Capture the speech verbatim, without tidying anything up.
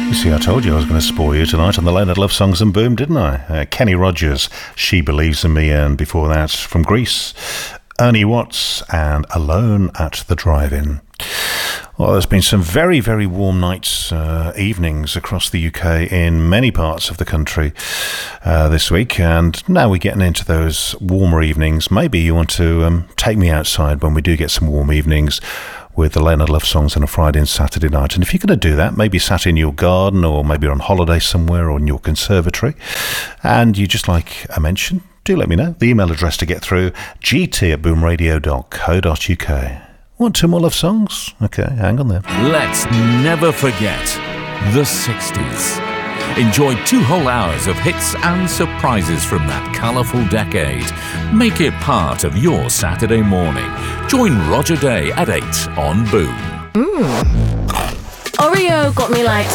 See, I told you I was going to spoil you tonight on the Leonard Love Songs and Boom, didn't I? Uh, Kenny Rogers, She Believes in Me, and before that, from Greece, Ernie Watts and Alone at the Drive-In. Well, there's been some very, very warm nights, uh, evenings across the U K in many parts of the country uh, this week, and now we're getting into those warmer evenings. Maybe you want to um, take me outside when we do get some warm evenings with the Leonard Love Songs on a Friday and Saturday night. And if you're going to do that, maybe sat in your garden or maybe on holiday somewhere or in your conservatory, and you just like a mention, do let me know. The email address to get through, g t at boom radio dot co dot u k. Want two more love songs? Okay, hang on there. Let's never forget the sixties. Enjoy two whole hours of hits and surprises from that colourful decade. Make it part of your Saturday morning. Join Roger Day at eight on Boom. Mmm. Oreo got me like...